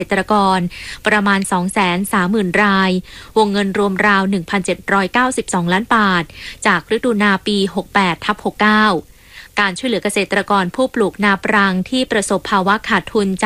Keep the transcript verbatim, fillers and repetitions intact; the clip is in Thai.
ษตรกรประมาณ สองแสนสามหมื่น รายวงเงินรวมราว หนึ่งพันเจ็ดร้อยเก้าสิบสอง ล้านบาทจากฤดูนาปี หกแปดทับหกเก้า การช่วยเหลือเกษตรกรผู้ปลูกนาปรังที่ประสบภาวะขาดทุน